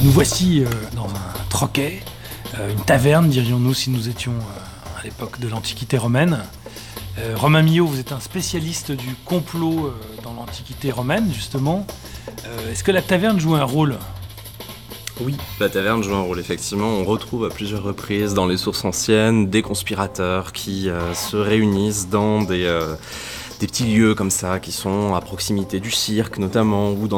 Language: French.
Nous voici dans un troquet, une taverne, dirions-nous si nous étions à l'époque de l'Antiquité romaine. Romain Millot, vous êtes un spécialiste du complot dans l'Antiquité romaine, justement. Est-ce que la taverne joue un rôle ? Oui, la taverne joue un rôle, effectivement. On retrouve à plusieurs reprises dans les sources anciennes des conspirateurs qui se réunissent dans des petits lieux comme ça, qui sont à proximité du cirque notamment, ou dans